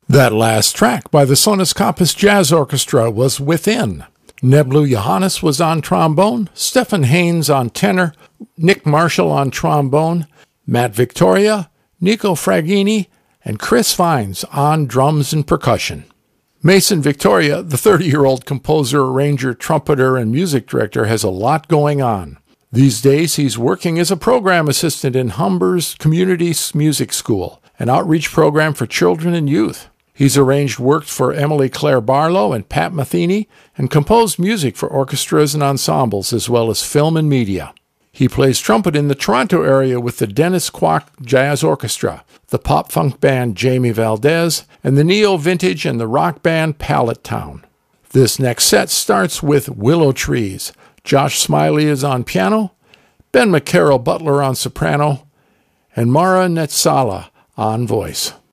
That last track by the Sonus Kappas Jazz Orchestra was Within. Neblu Johannes was on trombone, Stefan Haynes on tenor, Nick Marshall on trombone, Matt Victoria, Nico Fraghini, and Chris Vines on drums and percussion. Mason Victoria, the 30-year-old composer, arranger, trumpeter, and music director, has a lot going on. These days, he's working as a program assistant in Humber's Community Music School, an outreach program for children and youth. He's arranged work for Emily Claire Barlow and Pat Metheny, and composed music for orchestras and ensembles, as well as film and media. He plays trumpet in the Toronto area with the Dennis Kwok Jazz Orchestra, the pop-funk band Jamie Valdez, and the neo-vintage and the rock band Pallet Town. This next set starts with Willow Trees. Josh Smiley is on piano, Ben McCarroll Butler on soprano, and Mara Netsala on voice.